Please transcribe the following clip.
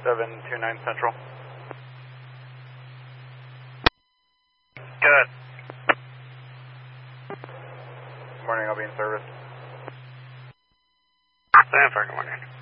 729 Central. Good. Morning, I'll be in service. San Fran, good morning.